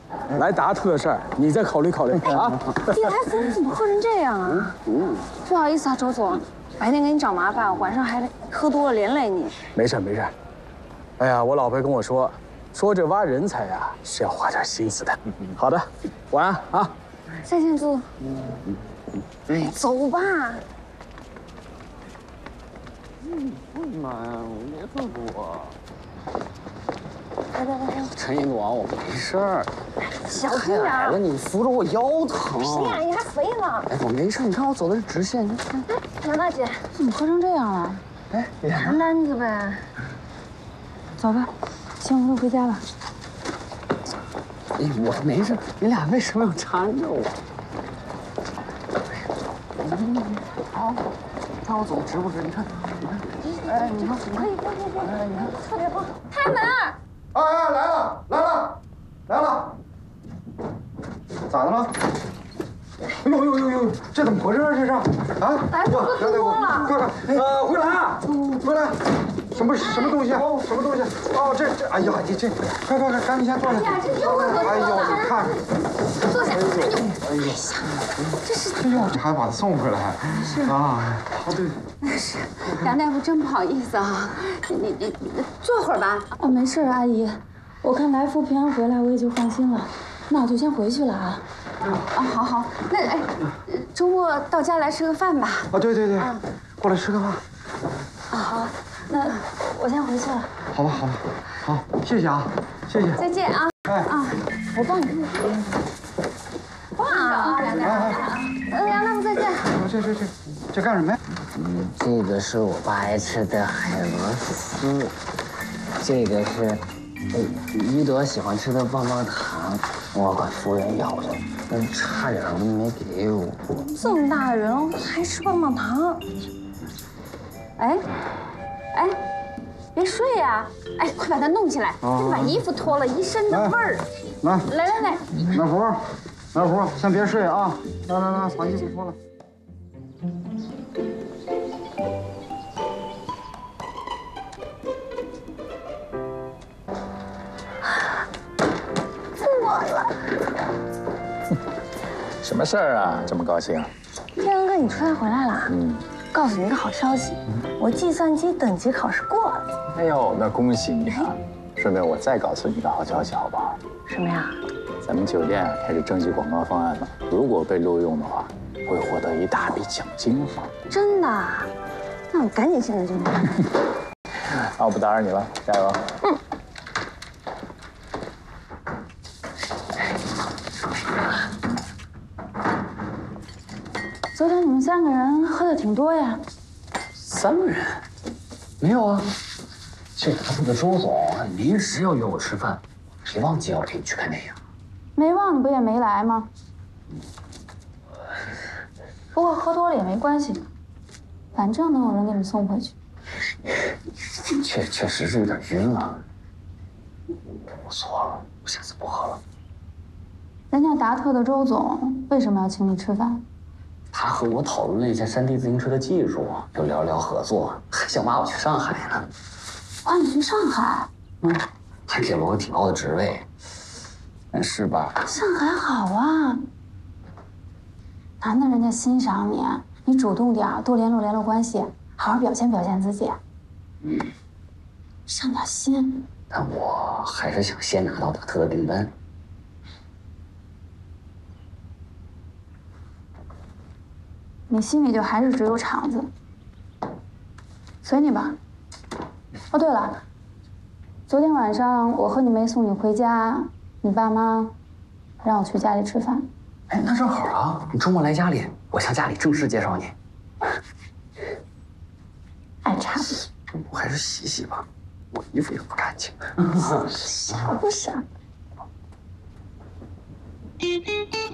来达特的事儿，你再考虑考虑啊。 李来福，你怎么喝成这样啊？不好意思啊，周总，白天给你找麻烦，晚上还喝多了连累你。 没事没事。哎呀，我老婆跟我说这挖人才呀是要花点心思的。好的，晚安啊。 再见，祝。走吧。 妈呀，我没喝过。 来， 陈一诺，我没事儿。 小心点儿。 你扶着我腰疼。 谁呀？你还肥呢。 哎，我没事，你看我走的是直线。你看， 杨大姐，怎么喝成这样了？ 哎， 谈单子呗。走吧，先我们回家吧。 哎，我没事，你俩为什么要缠着我？好，看我走直不直？你看，哎，你看， 可以， 哎，你看， 特别棒。开门！ 哎，来了，咋的了？哎呦，这怎么回事啊？这是啊？ 来福喝多了。 快，回来，什么东西啊？什么东西？哦，这，哎呀，你这，快，赶紧先坐下。 呀，这又喝多了。 哎呦，你看， 坐下。 哎呦，这又还把他送回来。是啊，对。 是，杨大夫真不好意思啊，你坐会儿吧。 啊，没事，阿姨，我看来福平安回来，我也就放心了。那我就先回去了啊。 好，那哎，周末到家来吃个饭吧。 啊，对，过来吃个饭。 啊，好，那我先回去了。 好吧，好，谢谢啊，谢谢。 再见啊。 哎啊，我帮你。哇，杨大夫再见。 这干什么呀？ 这个是我爸爱吃的海螺丝，这个是于德喜欢吃的棒棒糖，我管夫人要的，但差点都没给我。 这么大人了还吃棒棒糖？哎，别睡呀！哎，快把它弄起来，你把衣服脱了，一身的味儿。来， 老胡，先别睡啊！来，把衣服脱了。 什么事儿啊？这么高兴？ 天恩哥，你出差回来了？告诉你个好消息，我计算机等级考试过了。 哎呦，那恭喜你啊！顺便我再告诉你个好消息，好不好？ 什么呀？ 咱们酒店开始征集广告方案了，如果被录用的话，会获得一大笔奖金。 真的？那我赶紧现在就去。 那我不打扰你了，加油！ 昨天你们3个人喝的挺多呀。 3个人？没有啊，这达特的周总临时要约我吃饭，谁忘记要陪你去看电影？ 没忘你不也没来吗？不过喝多了也没关系，反正能有人给你送回去。 确实是有点晕了。我错了，我下次不喝了。 人家达特的周总为什么要请你吃饭？ 他和我讨论了一下山地自行车的技术，又聊合作，还想挖我去上海呢。 挖你去上海？ 还给了我挺高的职位。但是吧， 上海好啊，难得人家欣赏你，你主动点，多联络关系，好好表现自己。上点心。 但我还是想先拿到达特的订单。 你心里就还是只有厂子，随你吧。哦，对了，昨天晚上我和你妹送你回家，你爸妈让我去家里吃饭。 哎，那正好啊，你周末来家里，我向家里正式介绍你。 爱差我还是洗吧，我衣服也不干净。 傻不傻？